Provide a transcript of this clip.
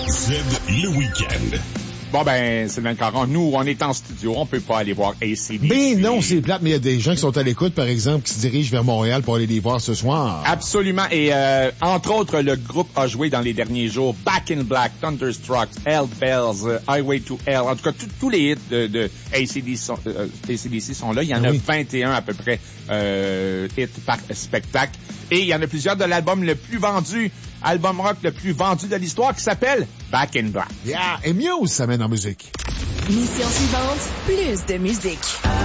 C'est le week-end. Bon, ben, Sylvain Caron, nous, on est en studio, on peut pas aller voir AC/DC. Mais non, c'est plate, mais il y a des gens qui sont à l'écoute, par exemple, qui se dirigent vers Montréal pour aller les voir ce soir. Absolument. Et entre autres, le groupe a joué dans les derniers jours Back in Black, Thunderstruck, Hell Bells, Highway to Hell. En tout cas, tous les hits de AC/DC sont là. Il y en a 21 à peu près hits par spectacle. Et il y en a plusieurs de l'album le plus vendu, album rock le plus vendu de l'histoire, qui s'appelle Back in Black. Yeah! Et Muse s'amène en musique. Mission suivante, plus de musique.